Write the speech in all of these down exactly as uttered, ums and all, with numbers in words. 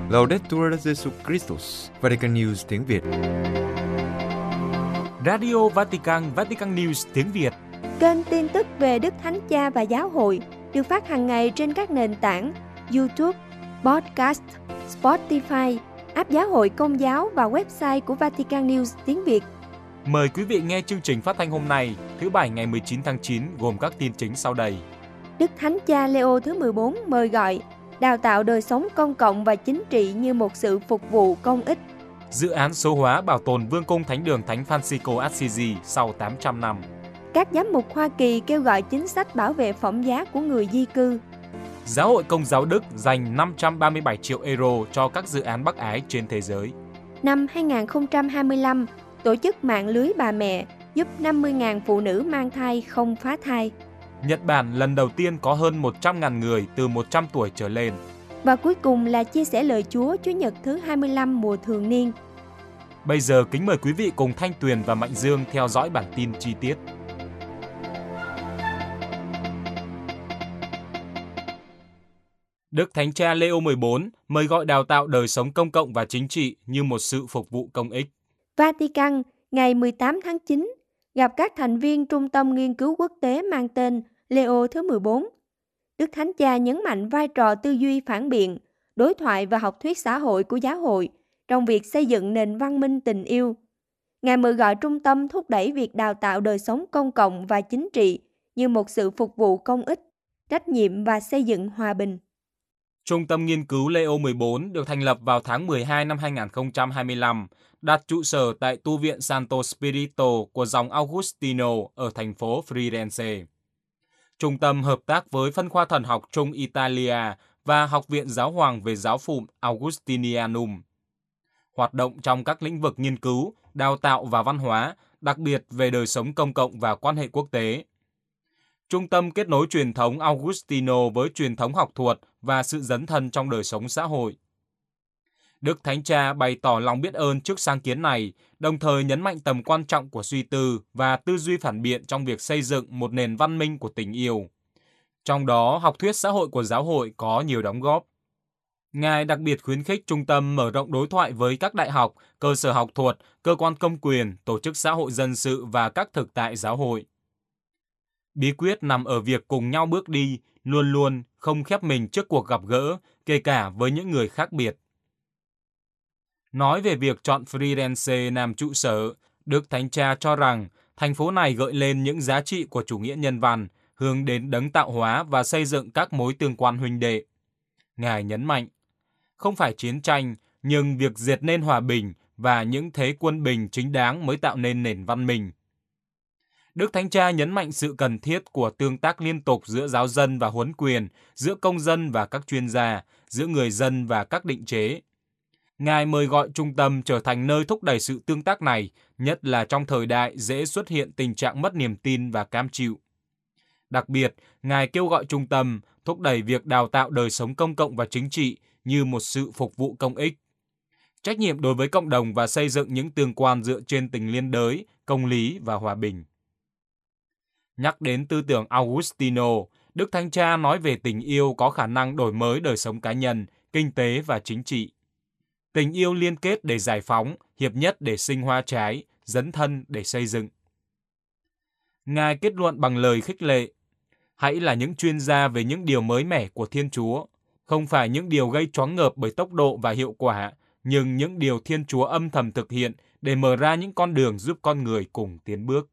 Laudetur Jesus Christus, Vatican News tiếng Việt. Radio Vatican, Vatican News tiếng Việt. Kênh tin tức về Đức Thánh Cha và Giáo hội được phát hàng ngày trên các nền tảng YouTube, Podcast, Spotify, app Giáo hội Công giáo và website của Vatican News tiếng Việt. Mời quý vị nghe chương trình phát thanh hôm nay, thứ Bảy ngày mười chín tháng chín gồm các tin chính sau đây. Đức Thánh Cha Leo thứ mười bốn mời gọi đào tạo đời sống công cộng và chính trị như một sự phục vụ công ích. Dự án số hóa bảo tồn Vương cung Thánh đường Thánh Francisco Assisi sau tám trăm năm. Các giám mục Hoa Kỳ kêu gọi chính sách bảo vệ phẩm giá của người di cư. Giáo hội Công giáo Đức dành năm trăm ba mươi bảy triệu euro cho các dự án bác ái trên thế giới. Năm hai không hai lăm, tổ chức mạng lưới bà mẹ giúp năm mươi nghìn phụ nữ mang thai không phá thai. Nhật Bản lần đầu tiên có hơn một trăm nghìn người từ một trăm tuổi trở lên. Và cuối cùng là chia sẻ lời Chúa Chủ nhật thứ hai mươi lăm mùa thường niên. Bây giờ kính mời quý vị cùng Thanh Tuyền và Mạnh Dương theo dõi bản tin chi tiết. Đức Thánh Cha Leo mười bốn mời gọi đào tạo đời sống công cộng và chính trị như một sự phục vụ công ích. Vatican, ngày mười tám tháng chín, gặp các thành viên Trung tâm Nghiên cứu Quốc tế mang tên Leo thứ mười bốn. Đức Thánh Cha nhấn mạnh vai trò tư duy phản biện, đối thoại và học thuyết xã hội của giáo hội trong việc xây dựng nền văn minh tình yêu. Ngài mời gọi trung tâm thúc đẩy việc đào tạo đời sống công cộng và chính trị như một sự phục vụ công ích, trách nhiệm và xây dựng hòa bình. Trung tâm Nghiên cứu Leo mười bốn được thành lập vào tháng mười hai năm hai không hai lăm, đặt trụ sở tại tu viện Santo Spirito của dòng Augustino ở thành phố Firenze. Trung tâm hợp tác với phân khoa thần học Trung Italia và Học viện Giáo hoàng về giáo phụ Augustinianum. Hoạt động trong các lĩnh vực nghiên cứu, đào tạo và văn hóa, đặc biệt về đời sống công cộng và quan hệ quốc tế. Trung tâm kết nối truyền thống Augustino với truyền thống học thuật và sự dấn thân trong đời sống xã hội. Đức Thánh Cha bày tỏ lòng biết ơn trước sáng kiến này, đồng thời nhấn mạnh tầm quan trọng của suy tư và tư duy phản biện trong việc xây dựng một nền văn minh của tình yêu. Trong đó, học thuyết xã hội của giáo hội có nhiều đóng góp. Ngài đặc biệt khuyến khích trung tâm mở rộng đối thoại với các đại học, cơ sở học thuật, cơ quan công quyền, tổ chức xã hội dân sự và các thực tại giáo hội. Bí quyết nằm ở việc cùng nhau bước đi, luôn luôn không khép mình trước cuộc gặp gỡ, kể cả với những người khác biệt. Nói về việc chọn Firenze làm trụ sở, Đức Thánh Cha cho rằng thành phố này gợi lên những giá trị của chủ nghĩa nhân văn, hướng đến đấng tạo hóa và xây dựng các mối tương quan huynh đệ. Ngài nhấn mạnh, không phải chiến tranh, nhưng việc diệt nên hòa bình và những thế quân bình chính đáng mới tạo nên nền văn minh. Đức Thánh Cha nhấn mạnh sự cần thiết của tương tác liên tục giữa giáo dân và huấn quyền, giữa công dân và các chuyên gia, giữa người dân và các định chế. Ngài mời gọi trung tâm trở thành nơi thúc đẩy sự tương tác này, nhất là trong thời đại dễ xuất hiện tình trạng mất niềm tin và cam chịu. Đặc biệt, Ngài kêu gọi trung tâm thúc đẩy việc đào tạo đời sống công cộng và chính trị như một sự phục vụ công ích. Trách nhiệm đối với cộng đồng và xây dựng những tương quan dựa trên tình liên đới, công lý và hòa bình. Nhắc đến tư tưởng Augustino, Đức Thánh Cha nói về tình yêu có khả năng đổi mới đời sống cá nhân, kinh tế và chính trị. Tình yêu liên kết để giải phóng, hiệp nhất để sinh hoa trái, dấn thân để xây dựng. Ngài kết luận bằng lời khích lệ, hãy là những chuyên gia về những điều mới mẻ của Thiên Chúa, không phải những điều gây choáng ngợp bởi tốc độ và hiệu quả, nhưng những điều Thiên Chúa âm thầm thực hiện để mở ra những con đường giúp con người cùng tiến bước.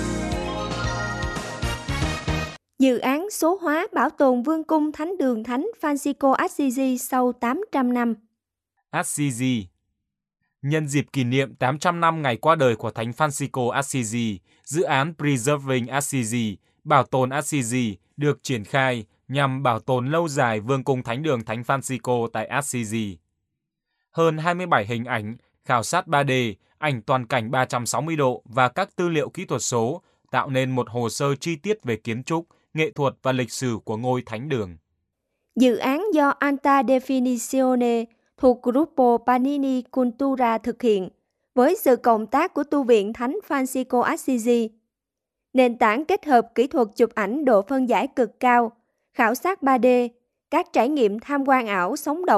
Dự án số hóa bảo tồn Vương cung Thánh đường Thánh Francisco Assisi sau tám trăm năm. Assisi. Nhân dịp kỷ niệm tám trăm năm ngày qua đời của Thánh Francisco Assisi, dự án Preserving Assisi, bảo tồn Assisi, được triển khai nhằm bảo tồn lâu dài Vương cung Thánh đường Thánh Francisco tại Assisi. Hơn hai mươi bảy hình ảnh, khảo sát ba D, ảnh toàn cảnh ba trăm sáu mươi độ và các tư liệu kỹ thuật số tạo nên một hồ sơ chi tiết về kiến trúc, nghệ thuật và lịch sử của ngôi Thánh đường. Dự án do Alta Definizione thuộc Gruppo Panini Cultura thực hiện với sự cộng tác của tu viện Thánh Francisco Assisi. Nền tảng kết hợp kỹ thuật chụp ảnh độ phân giải cực cao, khảo sát ba D, các trải nghiệm tham quan ảo sống động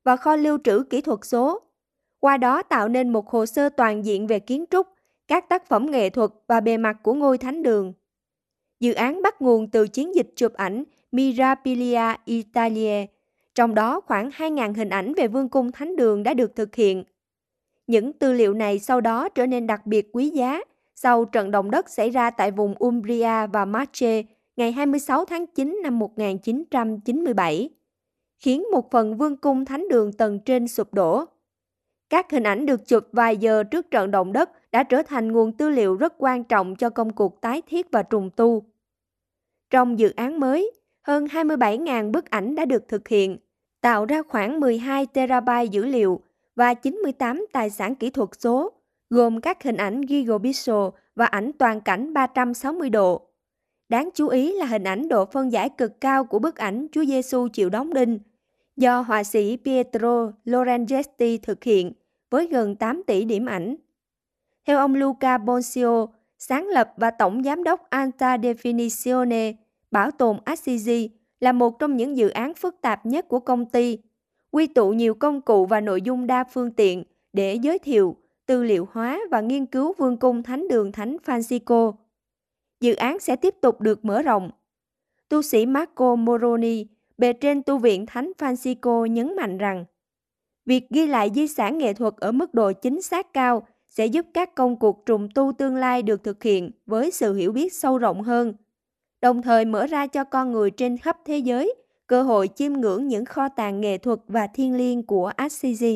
và kho lưu trữ kỹ thuật số. Qua đó tạo nên một hồ sơ toàn diện về kiến trúc, các tác phẩm nghệ thuật và bề mặt của ngôi thánh đường. Dự án bắt nguồn từ chiến dịch chụp ảnh Mirabilia Italia, trong đó khoảng hai nghìn hình ảnh về vương cung thánh đường đã được thực hiện. Những tư liệu này sau đó trở nên đặc biệt quý giá sau trận động đất xảy ra tại vùng Umbria và Marche ngày hai mươi sáu tháng chín năm một nghìn chín trăm chín mươi bảy, khiến một phần vương cung thánh đường tầng trên sụp đổ. Các hình ảnh được chụp vài giờ trước trận động đất đã trở thành nguồn tư liệu rất quan trọng cho công cuộc tái thiết và trùng tu. Trong dự án mới, hơn hai mươi bảy nghìn bức ảnh đã được thực hiện, tạo ra khoảng mười hai terabyte dữ liệu và chín mươi tám tài sản kỹ thuật số, gồm các hình ảnh gigapixel và ảnh toàn cảnh ba trăm sáu mươi độ. Đáng chú ý là hình ảnh độ phân giải cực cao của bức ảnh Chúa Giêsu chịu đóng đinh, do họa sĩ Pietro Lorenzetti thực hiện với gần tám tỷ điểm ảnh. Theo ông Luca Boncio, sáng lập và tổng giám đốc Alta Definizione, bảo tồn Assisi là một trong những dự án phức tạp nhất của công ty, quy tụ nhiều công cụ và nội dung đa phương tiện để giới thiệu, tư liệu hóa và nghiên cứu vương cung thánh đường Thánh Francisco. Dự án sẽ tiếp tục được mở rộng. Tu sĩ Marco Moroni, bề trên tu viện Thánh Francisco nhấn mạnh rằng, việc ghi lại di sản nghệ thuật ở mức độ chính xác cao sẽ giúp các công cuộc trùng tu tương lai được thực hiện với sự hiểu biết sâu rộng hơn, đồng thời mở ra cho con người trên khắp thế giới cơ hội chiêm ngưỡng những kho tàng nghệ thuật và thiêng liêng của Assisi.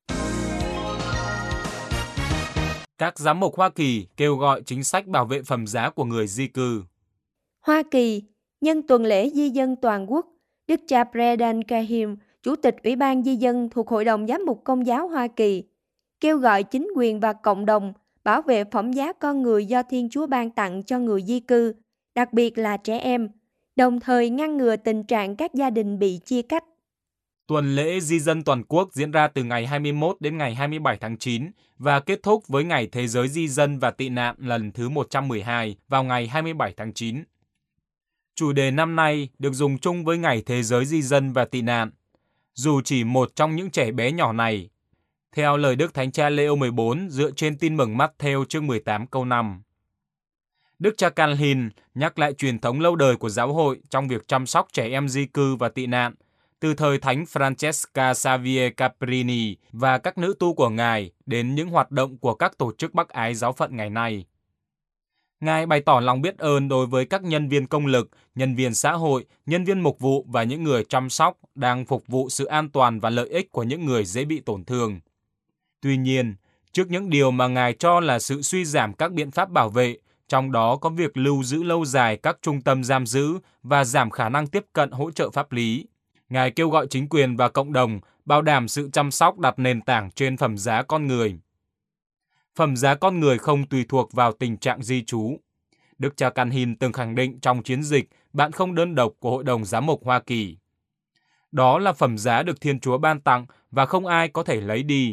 Các giám mục Hoa Kỳ kêu gọi chính sách bảo vệ phẩm giá của người di cư. Hoa Kỳ, nhân tuần lễ di dân toàn quốc, Đức cha Brendan Cahill, Chủ tịch Ủy ban Di dân thuộc Hội đồng Giám mục Công giáo Hoa Kỳ, kêu gọi chính quyền và cộng đồng bảo vệ phẩm giá con người do Thiên Chúa ban tặng cho người di cư, đặc biệt là trẻ em, đồng thời ngăn ngừa tình trạng các gia đình bị chia cắt. Tuần lễ di dân toàn quốc diễn ra từ ngày hai mươi mốt đến ngày hai mươi bảy tháng chín và kết thúc với Ngày Thế giới Di dân và Tị nạn lần thứ một trăm mười hai vào ngày hai mươi bảy tháng chín. Chủ đề năm nay được dùng chung với Ngày Thế giới Di dân và Tị nạn, dù chỉ một trong những trẻ bé nhỏ này. Theo lời Đức Thánh Cha Leo mười bốn dựa trên Tin mừng Matthew chương mười tám câu năm. Đức cha Calvin nhắc lại truyền thống lâu đời của giáo hội trong việc chăm sóc trẻ em di cư và tị nạn, từ thời Thánh Francesca Xavier Caprini và các nữ tu của Ngài đến những hoạt động của các tổ chức Bác Ái giáo phận ngày nay. Ngài bày tỏ lòng biết ơn đối với các nhân viên công lực, nhân viên xã hội, nhân viên mục vụ và những người chăm sóc đang phục vụ sự an toàn và lợi ích của những người dễ bị tổn thương. Tuy nhiên, trước những điều mà Ngài cho là sự suy giảm các biện pháp bảo vệ, trong đó có việc lưu giữ lâu dài các trung tâm giam giữ và giảm khả năng tiếp cận hỗ trợ pháp lý, Ngài kêu gọi chính quyền và cộng đồng bảo đảm sự chăm sóc đặt nền tảng trên phẩm giá con người. Phẩm giá con người không tùy thuộc vào tình trạng di trú. Đức cha Calvin từng khẳng định trong chiến dịch Bạn không đơn độc của Hội đồng Giám mục Hoa Kỳ. Đó là phẩm giá được Thiên Chúa ban tặng và không ai có thể lấy đi.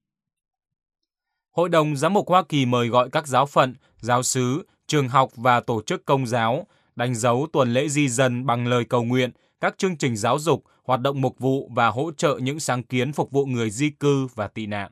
Hội đồng Giám mục Hoa Kỳ mời gọi các giáo phận, giáo xứ, trường học và tổ chức công giáo đánh dấu tuần lễ di dân bằng lời cầu nguyện, các chương trình giáo dục, hoạt động mục vụ và hỗ trợ những sáng kiến phục vụ người di cư và tị nạn.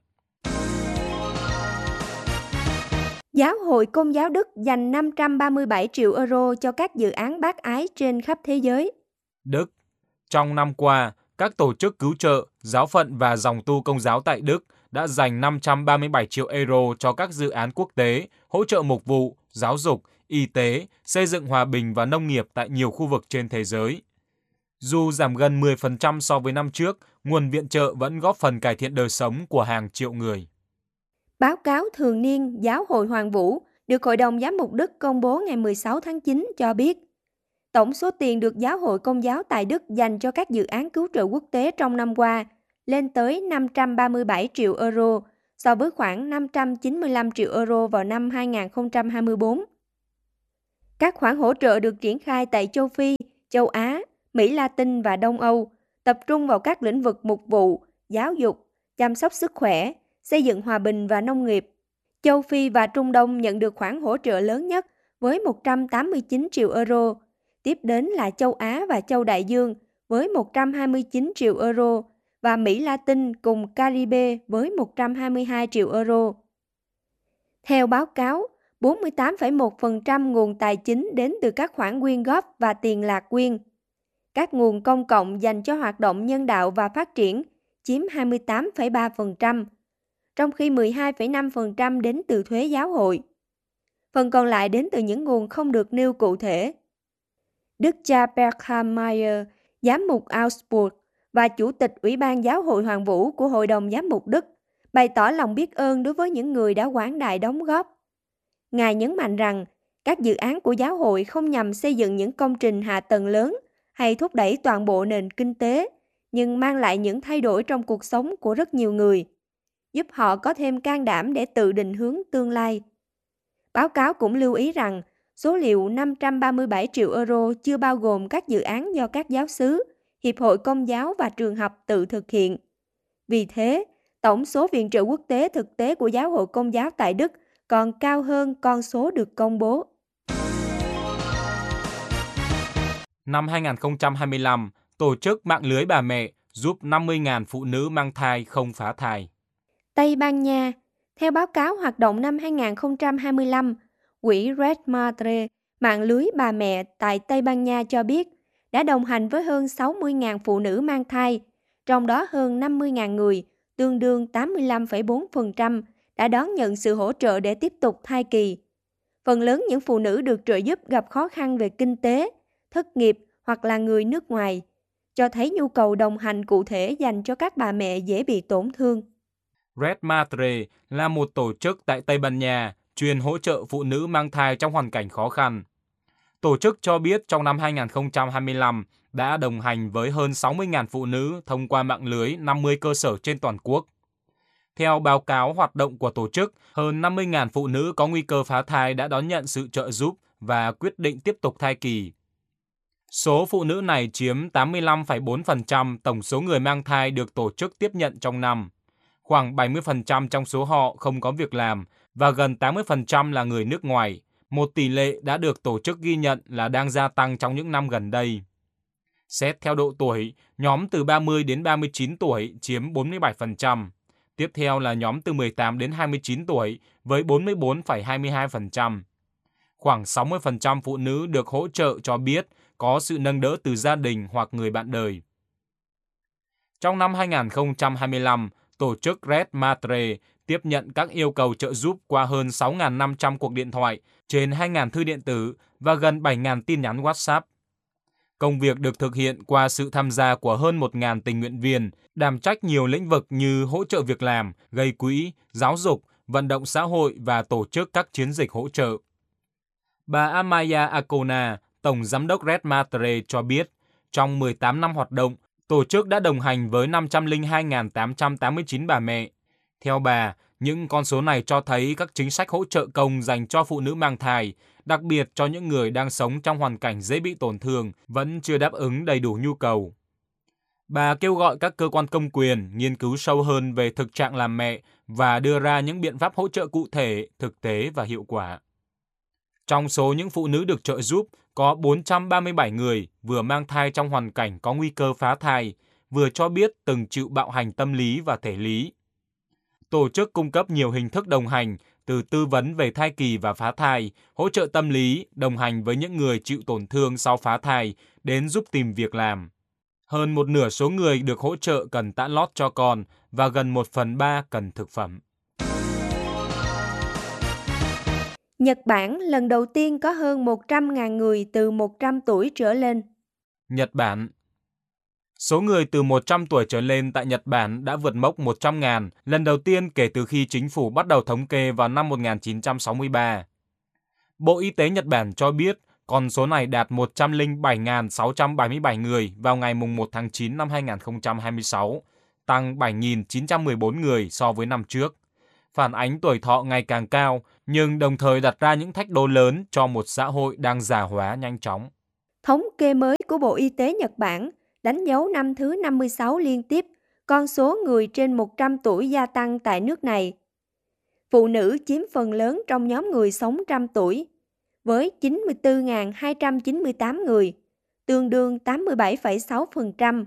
Giáo hội Công giáo Đức dành năm trăm ba mươi bảy triệu euro cho các dự án bác ái trên khắp thế giới. Đức. Trong năm qua, các tổ chức cứu trợ, giáo phận và dòng tu công giáo tại Đức đã dành năm trăm ba mươi bảy triệu euro cho các dự án quốc tế, hỗ trợ mục vụ, giáo dục, y tế, xây dựng hòa bình và nông nghiệp tại nhiều khu vực trên thế giới. Dù giảm gần mười phần trăm so với năm trước, nguồn viện trợ vẫn góp phần cải thiện đời sống của hàng triệu người. Báo cáo thường niên Giáo hội Hoàng Vũ được Hội đồng Giám mục Đức công bố ngày mười sáu tháng chín cho biết, tổng số tiền được Giáo hội Công giáo tại Đức dành cho các dự án cứu trợ quốc tế trong năm qua lên tới năm trăm ba mươi bảy triệu euro, so với khoảng năm trăm chín mươi lăm triệu euro vào năm hai nghìn không trăm hai mươi tư. Các khoản hỗ trợ được triển khai tại châu Phi, châu Á, Mỹ Latin và Đông Âu, tập trung vào các lĩnh vực mục vụ, giáo dục, chăm sóc sức khỏe, xây dựng hòa bình và nông nghiệp. Châu Phi và Trung Đông nhận được khoản hỗ trợ lớn nhất với một trăm tám mươi chín triệu euro, tiếp đến là châu Á và châu Đại Dương với một trăm hai mươi chín triệu euro và Mỹ Latin cùng Caribe với một trăm hai mươi hai triệu euro. Theo báo cáo, bốn mươi tám phẩy một phần trăm nguồn tài chính đến từ các khoản quyên góp và tiền lạc quyên. Các nguồn công cộng dành cho hoạt động nhân đạo và phát triển chiếm hai mươi tám phẩy ba phần trăm, trong khi mười hai phẩy năm phần trăm đến từ thuế giáo hội. Phần còn lại đến từ những nguồn không được nêu cụ thể. Đức cha Berkham Meyer, giám mục Augsburg và Chủ tịch Ủy ban Giáo hội Hoàn vũ của Hội đồng Giám mục Đức, bày tỏ lòng biết ơn đối với những người đã quảng đại đóng góp. Ngài nhấn mạnh rằng, các dự án của giáo hội không nhằm xây dựng những công trình hạ tầng lớn hay thúc đẩy toàn bộ nền kinh tế, nhưng mang lại những thay đổi trong cuộc sống của rất nhiều người, giúp họ có thêm can đảm để tự định hướng tương lai. Báo cáo cũng lưu ý rằng, số liệu năm trăm ba mươi bảy triệu euro chưa bao gồm các dự án do các giáo xứ, hiệp hội công giáo và trường học tự thực hiện. Vì thế, tổng số viện trợ quốc tế thực tế của giáo hội công giáo tại Đức còn cao hơn con số được công bố. Năm hai không hai lăm, tổ chức mạng lưới bà mẹ giúp năm mươi nghìn phụ nữ mang thai không phá thai. Tây Ban Nha, theo báo cáo hoạt động năm hai không hai lăm, quỹ Red Madre, mạng lưới bà mẹ tại Tây Ban Nha cho biết đã đồng hành với hơn sáu mươi nghìn phụ nữ mang thai, trong đó hơn năm mươi nghìn người, tương đương tám mươi lăm phẩy bốn phần trăm, đã đón nhận sự hỗ trợ để tiếp tục thai kỳ. Phần lớn những phụ nữ được trợ giúp gặp khó khăn về kinh tế, thất nghiệp hoặc là người nước ngoài, cho thấy nhu cầu đồng hành cụ thể dành cho các bà mẹ dễ bị tổn thương. Red Madre là một tổ chức tại Tây Ban Nha chuyên hỗ trợ phụ nữ mang thai trong hoàn cảnh khó khăn. Tổ chức cho biết trong năm hai không hai lăm đã đồng hành với hơn sáu mươi nghìn phụ nữ thông qua mạng lưới năm mươi cơ sở trên toàn quốc. Theo báo cáo hoạt động của tổ chức, hơn năm mươi nghìn phụ nữ có nguy cơ phá thai đã đón nhận sự trợ giúp và quyết định tiếp tục thai kỳ. Số phụ nữ này chiếm tám mươi lăm phẩy bốn phần trăm tổng số người mang thai được tổ chức tiếp nhận trong năm. Khoảng bảy mươi phần trăm trong số họ không có việc làm và gần tám mươi phần trăm là người nước ngoài, một tỷ lệ đã được tổ chức ghi nhận là đang gia tăng trong những năm gần đây. Xét theo độ tuổi, nhóm từ ba mươi đến ba mươi chín tuổi chiếm bốn mươi bảy phần trăm. Tiếp theo là nhóm từ mười tám đến hai mươi chín tuổi với bốn mươi bốn phẩy hai mươi hai phần trăm. Khoảng sáu mươi phần trăm phụ nữ được hỗ trợ cho biết có sự nâng đỡ từ gia đình hoặc người bạn đời. Trong năm hai không hai lăm, tổ chức Red Madre tiếp nhận các yêu cầu trợ giúp qua hơn sáu nghìn năm trăm cuộc điện thoại, trên hai nghìn thư điện tử và gần bảy nghìn tin nhắn WhatsApp. Công việc được thực hiện qua sự tham gia của hơn một nghìn tình nguyện viên, đảm trách nhiều lĩnh vực như hỗ trợ việc làm, gây quỹ, giáo dục, vận động xã hội và tổ chức các chiến dịch hỗ trợ. Bà Amaya Acona, Tổng Giám đốc Red Madre cho biết, trong mười tám năm hoạt động, tổ chức đã đồng hành với năm trăm lẻ hai nghìn tám trăm tám mươi chín bà mẹ. Theo bà, những con số này cho thấy các chính sách hỗ trợ công dành cho phụ nữ mang thai, đặc biệt cho những người đang sống trong hoàn cảnh dễ bị tổn thương, vẫn chưa đáp ứng đầy đủ nhu cầu. Bà kêu gọi các cơ quan công quyền nghiên cứu sâu hơn về thực trạng làm mẹ và đưa ra những biện pháp hỗ trợ cụ thể, thực tế và hiệu quả. Trong số những phụ nữ được trợ giúp, có bốn trăm ba mươi bảy người vừa mang thai trong hoàn cảnh có nguy cơ phá thai, vừa cho biết từng chịu bạo hành tâm lý và thể lý. Tổ chức cung cấp nhiều hình thức đồng hành, từ tư vấn về thai kỳ và phá thai, hỗ trợ tâm lý, đồng hành với những người chịu tổn thương sau phá thai, đến giúp tìm việc làm. Hơn một nửa số người được hỗ trợ cần tã lót cho con và gần một phần ba cần thực phẩm. Nhật Bản lần đầu tiên có hơn một trăm nghìn người từ một trăm tuổi trở lên. Nhật Bản. Số người từ một trăm tuổi trở lên tại Nhật Bản đã vượt mốc một trăm nghìn, lần đầu tiên kể từ khi chính phủ bắt đầu thống kê vào năm một nghìn chín trăm sáu mươi ba. Bộ Y tế Nhật Bản cho biết con số này đạt một trăm lẻ bảy nghìn sáu trăm bảy mươi bảy người vào ngày mùng một tháng chín năm hai nghìn không trăm hai mươi sáu, tăng bảy nghìn chín trăm mười bốn người so với năm trước. Phản ánh tuổi thọ ngày càng cao, nhưng đồng thời đặt ra những thách đố lớn cho một xã hội đang già hóa nhanh chóng. Thống kê mới của Bộ Y tế Nhật Bản đánh dấu năm thứ năm mươi sáu liên tiếp, con số người trên một trăm tuổi gia tăng tại nước này. Phụ nữ chiếm phần lớn trong nhóm người sống trăm tuổi, với chín mươi tư nghìn hai trăm chín mươi tám người, tương đương tám mươi bảy phẩy sáu phần trăm,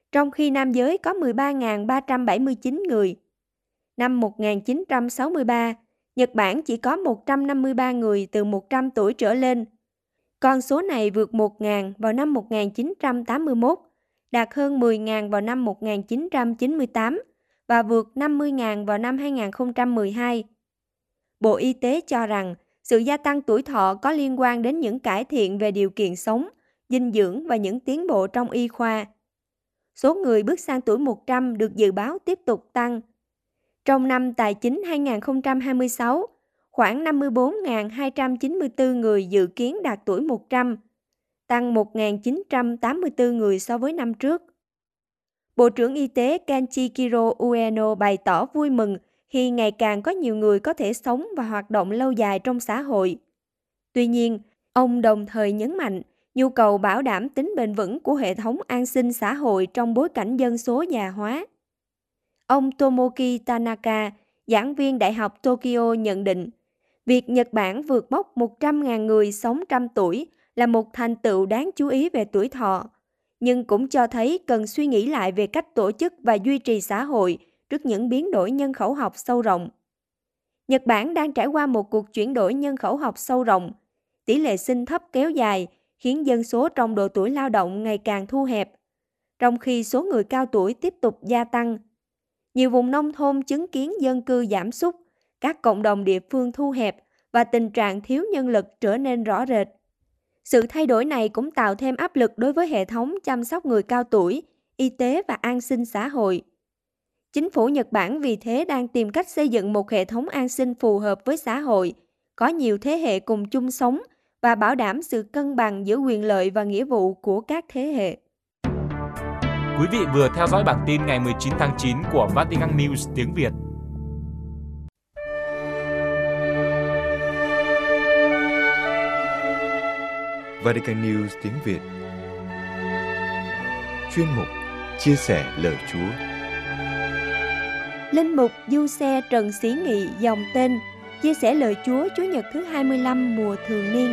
trong khi nam giới có mười ba nghìn ba trăm bảy mươi chín người. Năm một nghìn chín trăm sáu mươi ba, Nhật Bản chỉ có một trăm năm mươi ba người từ một trăm tuổi trở lên. Con số này vượt một nghìn vào năm một nghìn chín trăm tám mươi mốt, đạt hơn mười nghìn vào năm một nghìn chín trăm chín mươi tám và vượt năm mươi nghìn vào năm hai nghìn không trăm mười hai. Bộ Y tế cho rằng sự gia tăng tuổi thọ có liên quan đến những cải thiện về điều kiện sống, dinh dưỡng và những tiến bộ trong y khoa. Số người bước sang tuổi một trăm được dự báo tiếp tục tăng. Trong năm tài chính hai nghìn không trăm hai mươi sáu, khoảng năm mươi bốn nghìn hai trăm chín mươi tư người dự kiến đạt tuổi một trăm, tăng một nghìn chín trăm tám mươi tư người so với năm trước. Bộ trưởng Y tế Kenshiro Ueno bày tỏ vui mừng khi ngày càng có nhiều người có thể sống và hoạt động lâu dài trong xã hội. Tuy nhiên, ông đồng thời nhấn mạnh nhu cầu bảo đảm tính bền vững của hệ thống an sinh xã hội trong bối cảnh dân số già hóa. Ông Tomoki Tanaka, giảng viên Đại học Tokyo nhận định, việc Nhật Bản vượt mốc một trăm nghìn người sống trăm tuổi là một thành tựu đáng chú ý về tuổi thọ, nhưng cũng cho thấy cần suy nghĩ lại về cách tổ chức và duy trì xã hội trước những biến đổi nhân khẩu học sâu rộng. Nhật Bản đang trải qua một cuộc chuyển đổi nhân khẩu học sâu rộng. Tỷ lệ sinh thấp kéo dài khiến dân số trong độ tuổi lao động ngày càng thu hẹp, trong khi số người cao tuổi tiếp tục gia tăng. Nhiều vùng nông thôn chứng kiến dân cư giảm sút, các cộng đồng địa phương thu hẹp và tình trạng thiếu nhân lực trở nên rõ rệt. Sự thay đổi này cũng tạo thêm áp lực đối với hệ thống chăm sóc người cao tuổi, y tế và an sinh xã hội. Chính phủ Nhật Bản vì thế đang tìm cách xây dựng một hệ thống an sinh phù hợp với xã hội, có nhiều thế hệ cùng chung sống và bảo đảm sự cân bằng giữa quyền lợi và nghĩa vụ của các thế hệ. Quý vị vừa theo dõi bản tin ngày mười chín tháng chín của Vatican News tiếng Việt. Vatican News tiếng Việt. Chuyên mục Chia sẻ lời Chúa. Linh mục Du Xe Trần Sĩ Nghị dòng tên chia sẻ lời Chúa Chủ nhật thứ hai mươi lăm mùa thường niên.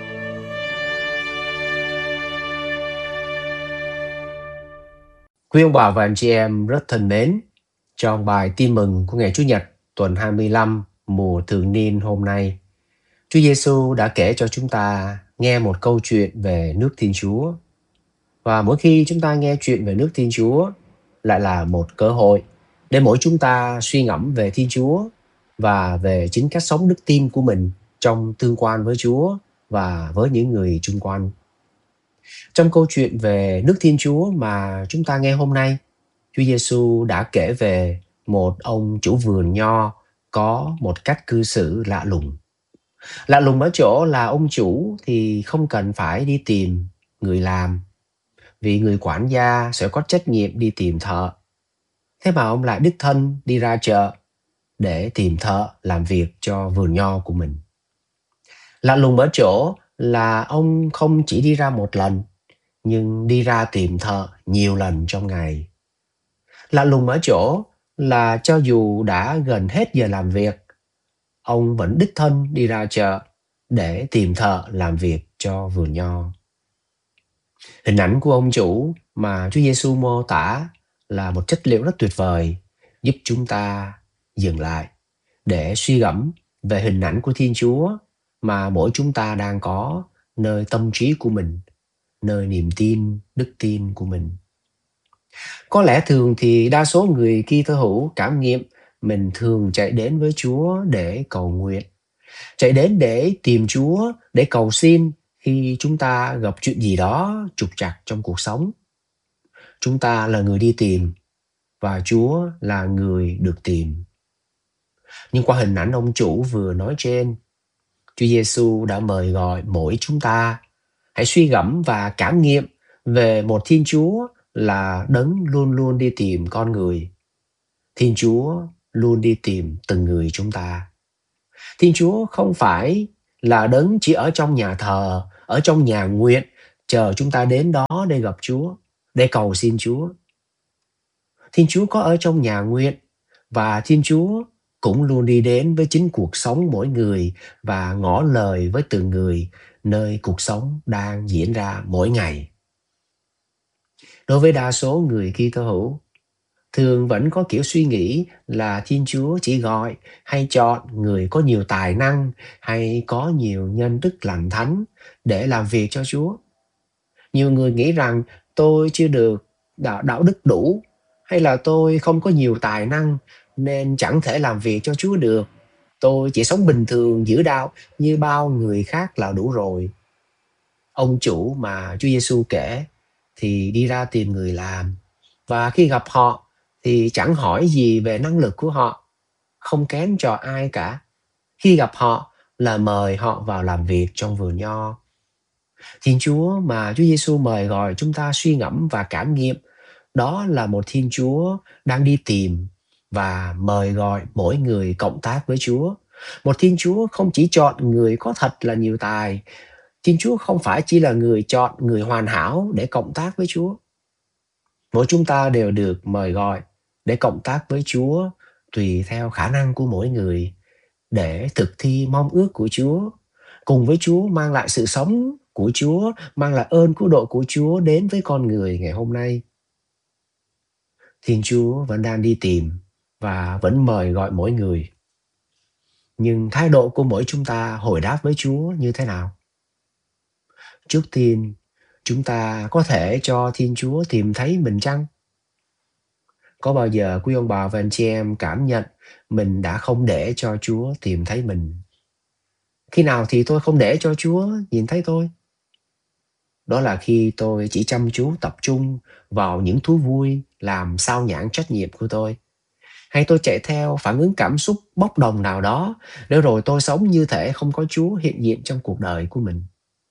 Quý ông bà và anh chị em rất thân mến, trong bài tin mừng của ngày Chủ nhật tuần hai mươi lăm mùa thường niên hôm nay, Chúa Giêsu đã kể cho chúng ta nghe một câu chuyện về nước Thiên Chúa. Và mỗi khi chúng ta nghe chuyện về nước Thiên Chúa lại là một cơ hội để mỗi chúng ta suy ngẫm về Thiên Chúa và về chính cách sống đức tin của mình trong tương quan với Chúa và với những người chung quanh. Trong câu chuyện về nước Thiên Chúa mà chúng ta nghe hôm nay, Chúa Giêsu đã kể về một ông chủ vườn nho có một cách cư xử lạ lùng. Lạ lùng ở chỗ là ông chủ thì không cần phải đi tìm người làm, vì người quản gia sẽ có trách nhiệm đi tìm thợ. Thế mà ông lại đích thân đi ra chợ để tìm thợ làm việc cho vườn nho của mình. Lạ lùng ở chỗ là ông không chỉ đi ra một lần, nhưng đi ra tìm thợ nhiều lần trong ngày. Lạ lùng ở chỗ là cho dù đã gần hết giờ làm việc, ông vẫn đích thân đi ra chợ để tìm thợ làm việc cho vườn nho. Hình ảnh của ông chủ mà Chúa Giêsu mô tả là một chất liệu rất tuyệt vời, giúp chúng ta dừng lại để suy gẫm về hình ảnh của Thiên Chúa mà mỗi chúng ta đang có nơi tâm trí của mình, nơi niềm tin, đức tin của mình. Có lẽ thường thì đa số người Kitô hữu cảm nghiệm mình thường chạy đến với Chúa để cầu nguyện, chạy đến để tìm Chúa, để cầu xin khi chúng ta gặp chuyện gì đó trục trặc trong cuộc sống. Chúng ta là người đi tìm và Chúa là người được tìm. Nhưng qua hình ảnh ông chủ vừa nói trên, Chúa Giêsu đã mời gọi mỗi chúng ta hãy suy gẫm và cảm nghiệm về một Thiên Chúa là đấng luôn luôn đi tìm con người. Thiên Chúa luôn đi tìm từng người chúng ta. Thiên Chúa không phải là đấng chỉ ở trong nhà thờ, ở trong nhà nguyện, chờ chúng ta đến đó để gặp Chúa, để cầu xin Chúa. Thiên Chúa có ở trong nhà nguyện và Thiên Chúa cũng luôn đi đến với chính cuộc sống mỗi người và ngỏ lời với từng người nơi cuộc sống đang diễn ra mỗi ngày. Đối với đa số người Kitô hữu, thường vẫn có kiểu suy nghĩ là Thiên Chúa chỉ gọi hay chọn người có nhiều tài năng hay có nhiều nhân đức lành thánh để làm việc cho Chúa. Nhiều người nghĩ rằng tôi chưa được đạo, đạo đức đủ, hay là tôi không có nhiều tài năng nên chẳng thể làm việc cho Chúa được. Tôi chỉ sống bình thường giữ đạo như bao người khác là đủ rồi. Ông chủ mà Chúa Giêsu kể thì đi ra tìm người làm, và khi gặp họ thì chẳng hỏi gì về năng lực của họ, không kén cho ai cả. Khi gặp họ là mời họ vào làm việc trong vườn nho. Thiên Chúa mà Chúa Giêsu mời gọi chúng ta suy ngẫm và cảm nghiệm, đó là một Thiên Chúa đang đi tìm và mời gọi mỗi người cộng tác với Chúa. Một Thiên Chúa không chỉ chọn người có thật là nhiều tài. Thiên Chúa không phải chỉ là người chọn người hoàn hảo để cộng tác với Chúa. Mỗi chúng ta đều được mời gọi để cộng tác với Chúa tùy theo khả năng của mỗi người, để thực thi mong ước của Chúa, cùng với Chúa mang lại sự sống của Chúa, mang lại ơn cứu độ của Chúa đến với con người ngày hôm nay. Thiên Chúa vẫn đang đi tìm và vẫn mời gọi mỗi người. Nhưng thái độ của mỗi chúng ta hồi đáp với Chúa như thế nào? Trước tiên, chúng ta có thể cho Thiên Chúa tìm thấy mình chăng? Có bao giờ quý ông bà và anh chị em cảm nhận mình đã không để cho Chúa tìm thấy mình? Khi nào thì tôi không để cho Chúa nhìn thấy tôi? Đó là khi tôi chỉ chăm chú tập trung vào những thú vui làm sao nhãng trách nhiệm của tôi. Hay tôi chạy theo phản ứng cảm xúc bốc đồng nào đó, để rồi tôi sống như thể không có Chúa hiện diện trong cuộc đời của mình.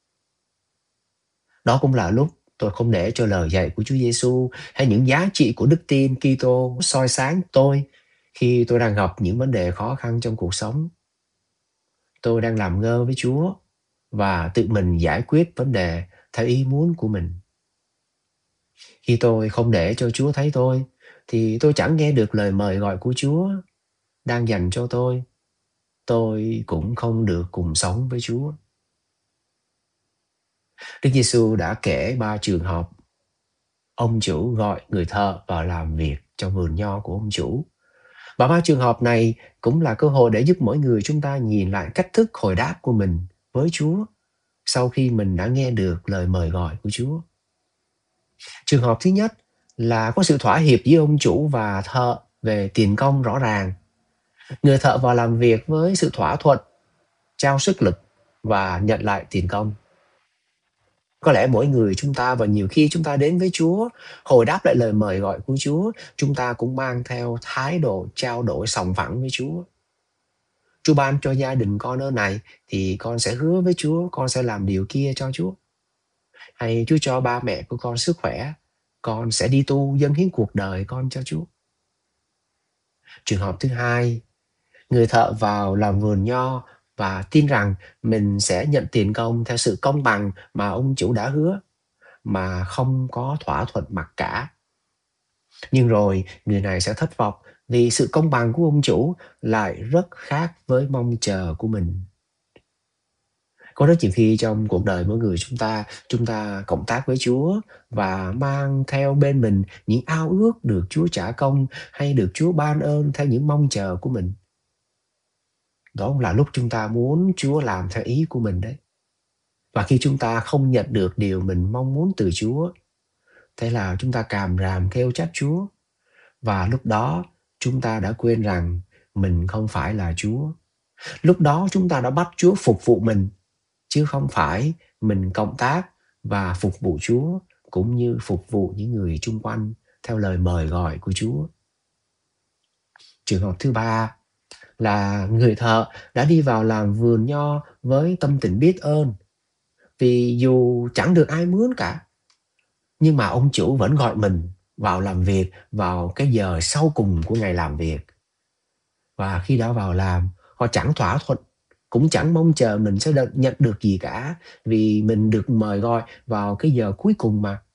Đó cũng là lúc tôi không để cho lời dạy của Chúa Giêsu hay những giá trị của đức tin Kitô soi sáng tôi khi tôi đang gặp những vấn đề khó khăn trong cuộc sống. Tôi đang làm ngơ với Chúa và tự mình giải quyết vấn đề theo ý muốn của mình. Khi tôi không để cho Chúa thấy tôi, thì tôi chẳng nghe được lời mời gọi của Chúa đang dành cho tôi. Tôi cũng không được cùng sống với Chúa. Đức Giêsu đã kể ba trường hợp. Ông chủ gọi người thợ vào làm việc trong vườn nho của ông chủ. Và ba trường hợp này cũng là cơ hội để giúp mỗi người chúng ta nhìn lại cách thức hồi đáp của mình với Chúa sau khi mình đã nghe được lời mời gọi của Chúa. Trường hợp thứ nhất là có sự thỏa hiệp giữa ông chủ và thợ về tiền công rõ ràng. Người thợ vào làm việc với sự thỏa thuận, trao sức lực và nhận lại tiền công. Có lẽ mỗi người chúng ta, và nhiều khi chúng ta đến với Chúa, hồi đáp lại lời mời gọi của Chúa, chúng ta cũng mang theo thái độ trao đổi sòng phẳng với Chúa. Chúa ban cho gia đình con ơn này thì con sẽ hứa với Chúa con sẽ làm điều kia cho Chúa. Hay Chúa cho ba mẹ của con sức khỏe, con sẽ đi tu dâng hiến cuộc đời con cho Chúa. Trường hợp thứ hai, người thợ vào làm vườn nho và tin rằng mình sẽ nhận tiền công theo sự công bằng mà ông chủ đã hứa, mà không có thỏa thuận mặc cả. Nhưng rồi người này sẽ thất vọng vì sự công bằng của ông chủ lại rất khác với mong chờ của mình. Có rất nhiều khi trong cuộc đời mỗi người chúng ta, chúng ta cộng tác với Chúa và mang theo bên mình những ao ước được Chúa trả công hay được Chúa ban ơn theo những mong chờ của mình. Đó cũng là lúc chúng ta muốn Chúa làm theo ý của mình đấy. Và khi chúng ta không nhận được điều mình mong muốn từ Chúa, thế là chúng ta càm ràm kêu trách Chúa. Và lúc đó chúng ta đã quên rằng mình không phải là Chúa. Lúc đó chúng ta đã bắt Chúa phục vụ mình, chứ không phải mình cộng tác và phục vụ Chúa cũng như phục vụ những người chung quanh theo lời mời gọi của Chúa. Trường hợp thứ ba là người thợ đã đi vào làm vườn nho với tâm tình biết ơn, vì dù chẳng được ai mướn cả, nhưng mà ông chủ vẫn gọi mình vào làm việc vào cái giờ sau cùng của ngày làm việc. Và khi đã vào làm, họ chẳng thỏa thuận, cũng chẳng mong chờ mình sẽ được nhận được gì cả, vì mình được mời gọi vào cái giờ cuối cùng mà.